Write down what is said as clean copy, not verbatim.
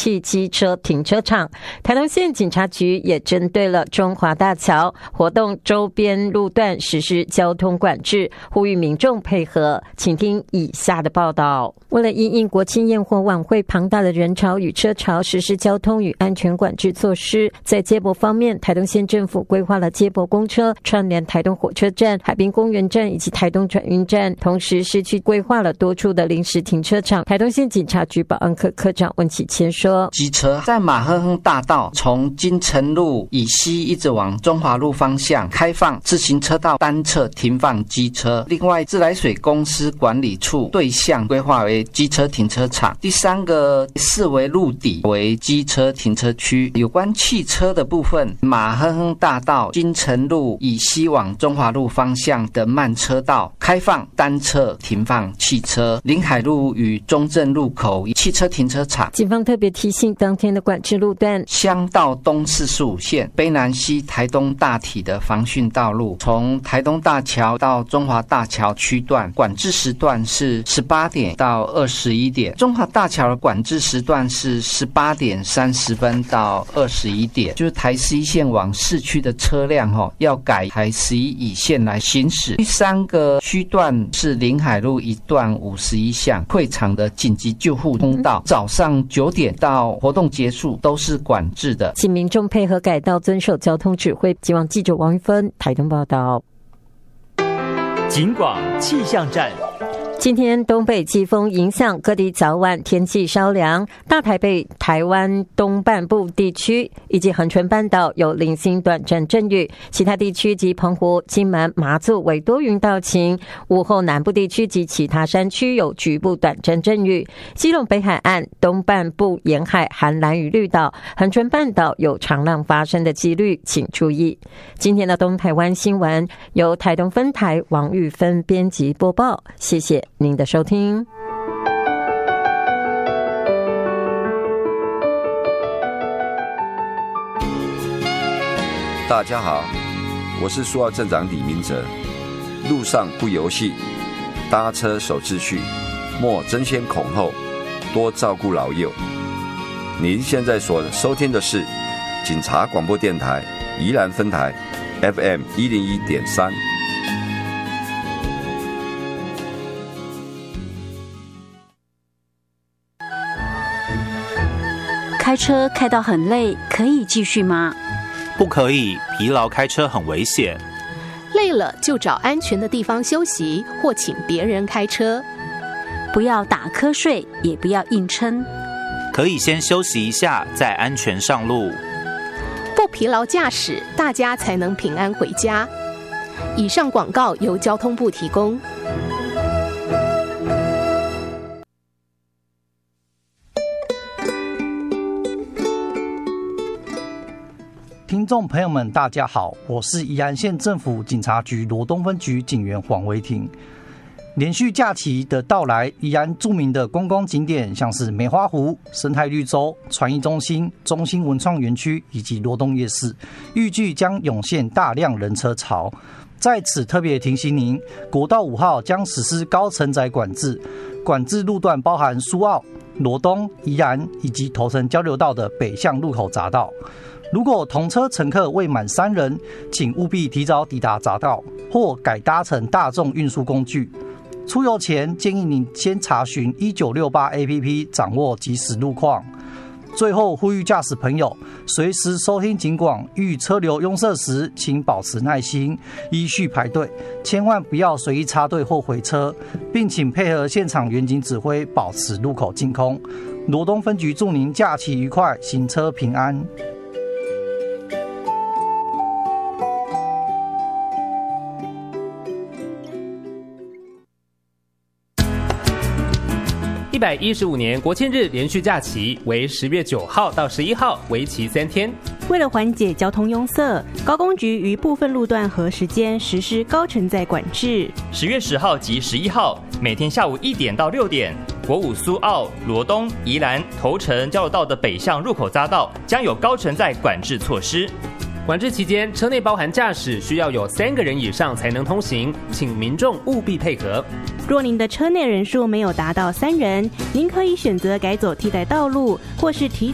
汽机车停车场。台东县警察局也针对了中华大桥活动周边路段实施交通管制，呼吁民众配合。请听以下的报道。为了因应国庆焰火晚会庞大的人潮与车潮，实施交通与安全管制措施。在接驳方面，台东县政府规划了接驳公车串联台东火车站、海滨公园站以及台东转运站，同时市区规划了多处的临时停车场。台东县警察局保安科科长温启谦说， 机车在马亨亨大道从金城路以西一直往中华路方向开放自行车道单侧停放机车，另外自来水公司管理处对象规划为机车停车场。第三个视为路底为机车停车区。有关汽车的部分，马亨亨大道金城路以西往中华路方向的慢车道开放单侧停放汽车，临海路与中正路口汽车停车场。 警方特别提醒，当天的管制路段， 乡道东45线卑南溪台东大体的防汛道路，从台东大桥到中华大桥区段管制时段是18点到21点，中华大桥的管制时段是18点30分到21点，就是台11线往市区的车辆要改台11乙线来行驶。第三个区段是临海路一段51巷会场的紧急救护通道，早上9点到活动结束都是管制的， 请民众配合改道，遵守交通指挥。警网记者王玉芬台东报道。 警广气象站。 今天东北季风影响，各地早晚天气稍凉，大台北、台湾东半部地区以及恒春半岛有零星短暂阵雨，其他地区及澎湖、金门、马祖为多云到晴，午后南部地区及其他山区有局部短暂阵雨，基隆北海岸东半部沿海含兰屿绿岛、恒春半岛有长浪发生的几率，请注意。今天的东台湾新闻由台东分台王玉芬编辑播报，谢谢您的收听。 大家好，我是苏澳镇长李明哲。路上不游戏，搭车守秩序，莫争先恐后，多照顾老幼。您现在所收听的是警察广播电台宜兰分台 FM 101.3。 开车开到很累，可以继续吗？ 不可以，疲劳开车很危险。 累了就找安全的地方休息，或请别人开车。 不要打瞌睡，也不要硬撑。 可以先休息一下，再安全上路。 不疲劳驾驶，大家才能平安回家。以上广告由交通部提供。 听众朋友们大家好，我是宜兰县政府警察局罗东分局警员黄维廷。连续假期的到来，宜兰著名的观光景点像是梅花湖、生态绿洲、传艺中心、中心文创园区以及罗东夜市，预计将涌现大量人车潮。在此特别提醒您，国道5号将实施高承载管制，管制路段包含苏澳、罗东、宜兰以及头城交流道的北向路口匝道。如果同车乘客未满3人，请务必提早抵达匝道或改搭乘大众运输工具。出游前建议您先查询1968 APP， 掌握即时路况。最后呼吁驾驶朋友随时收听警广，遇车流拥塞时请保持耐心，依序排队，千万不要随意插队或回车，并请配合现场员警指挥，保持路口净空。罗东分局祝您假期愉快，行车平安。 115年国庆日连续假期为10月9号到11号，为期3天。 为了缓解交通拥塞，高工局于部分路段和时间实施高承载管制。 10月10号及11号，每天下午1点到6点，国五苏澳、罗东、宜兰、头城交流道的北向入口匝道将有高承载管制措施。 管制期间，车内包含驾驶需要有3个人以上才能通行，请民众务必配合。 若您的车内人数没有达到3人，您可以选择改走替代道路，或是提